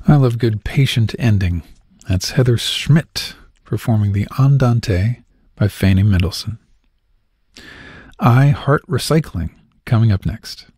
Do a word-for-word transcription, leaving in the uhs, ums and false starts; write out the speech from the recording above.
I love good patient ending. That's Heather Schmidt performing the Andante by Fanny Mendelssohn. I Heart Recycling coming up next.